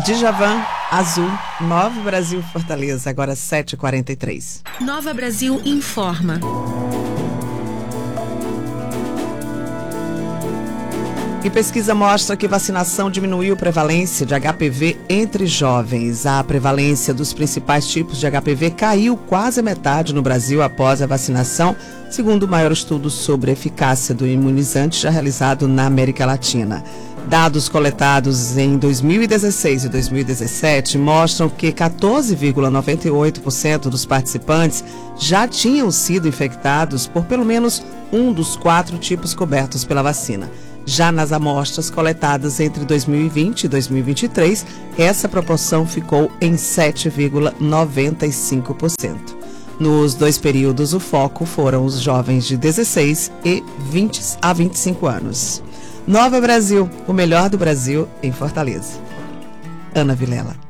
Djavan, Azul, Nova Brasil Fortaleza, agora 7h43. Nova Brasil informa. E pesquisa mostra que vacinação diminuiu a prevalência de HPV entre jovens. A prevalência dos principais tipos de HPV caiu quase a metade no Brasil após a vacinação, segundo o maior estudo sobre a eficácia do imunizante já realizado na América Latina. Dados coletados em 2016 e 2017 mostram que 14,98% dos participantes já tinham sido infectados por pelo menos um dos 4 tipos cobertos pela vacina. Já nas amostras coletadas entre 2020 e 2023, essa proporção ficou em 7,95%. Nos 2 períodos, o foco foram os jovens de 16 e 20 a 25 anos. Nova Brasil, o melhor do Brasil em Fortaleza. Ana Vilela.